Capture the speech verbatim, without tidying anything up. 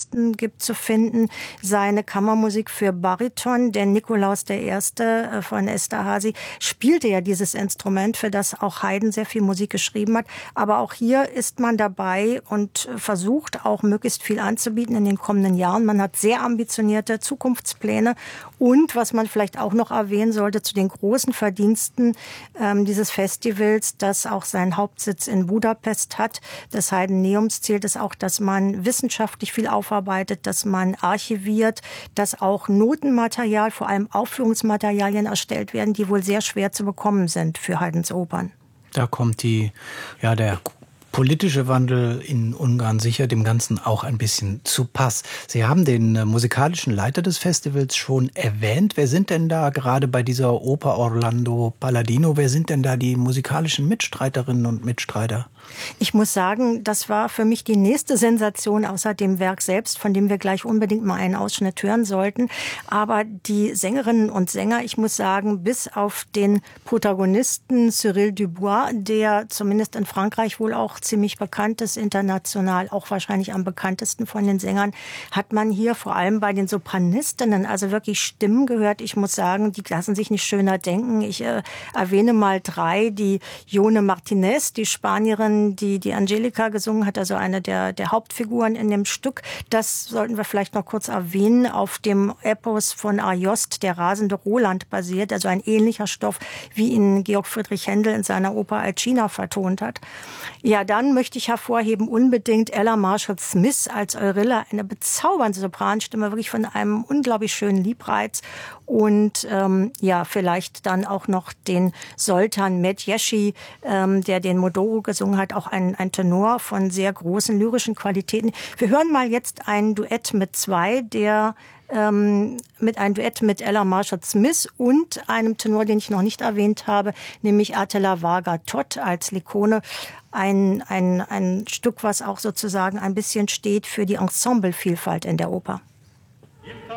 Komponisten gibt zu finden. Seine Kammermusik für Bariton, der Nikolaus der Erste von Esterházy, spielte ja dieses Instrument, für das auch Haydn sehr viel Musik geschrieben hat. Aber auch hier ist man dabei und versucht auch möglichst viel anzubieten in den kommenden Jahren. Man hat sehr ambitionierte Zukunftspläne und, was man vielleicht auch noch erwähnen sollte, zu den großen Verdiensten ähm, dieses Festivals, das auch seinen Hauptsitz in Budapest hat, das Haydneums, zählt es auch, dass man wissenschaftlich viel aufarbeitet, dass man archiviert, dass auch Notenmaterial, vor allem Aufführungsmaterialien erstellt werden, die wohl sehr schwer zu bekommen sind für Haydns Opern. Da kommt die, ja, der politische Wandel in Ungarn sicher dem Ganzen auch ein bisschen zu Pass. Sie haben den äh, musikalischen Leiter des Festivals schon erwähnt. Wer sind denn da gerade bei dieser Oper Orlando Palladino, wer sind denn da die musikalischen Mitstreiterinnen und Mitstreiter? Ich muss sagen, das war für mich die nächste Sensation außer dem Werk selbst, von dem wir gleich unbedingt mal einen Ausschnitt hören sollten. Aber die Sängerinnen und Sänger, ich muss sagen, bis auf den Protagonisten Cyril Dubois, der zumindest in Frankreich wohl auch ziemlich bekannt ist, international auch wahrscheinlich am bekanntesten von den Sängern, hat man hier vor allem bei den Sopranistinnen also wirklich Stimmen gehört. Ich muss sagen, die lassen sich nicht schöner denken. Ich äh, erwähne mal drei, die Ione Martinez, die Spanierin, die die Angelica gesungen hat, also eine der, der Hauptfiguren in dem Stück. Das sollten wir vielleicht noch kurz erwähnen, auf dem Epos von Ariost, der rasende Roland, basiert, also ein ähnlicher Stoff, wie ihn Georg Friedrich Händel in seiner Oper Alcina vertont hat. Ja, dann möchte ich hervorheben unbedingt Ella Marshall Smith als Eurilla, eine bezaubernde Sopranstimme, wirklich von einem unglaublich schönen Liebreiz. Und ähm, ja, vielleicht dann auch noch den Zoltán Medjessy, ähm, der den Modoro gesungen hat, auch ein, ein Tenor von sehr großen lyrischen Qualitäten. Wir hören mal jetzt ein Duett mit zwei, der ähm, mit einem Duett mit Ella Marshall Smith und einem Tenor, den ich noch nicht erwähnt habe, nämlich Attila Varga Todd als Likone. Ein, ein, ein Stück, was auch sozusagen ein bisschen steht für die Ensemblevielfalt in der Oper.